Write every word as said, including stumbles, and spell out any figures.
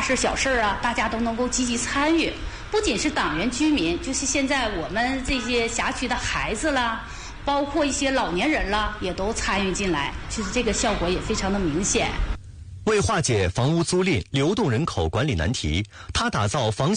事小事啊，大家都能够积极参与。不仅是党员居民，就是现在我们这些辖区的孩子啦，包括一些老年人啦，也都参与进来，就是这个效果也非常的明显。 为化解房屋租赁、流动人口管理难题，他打造房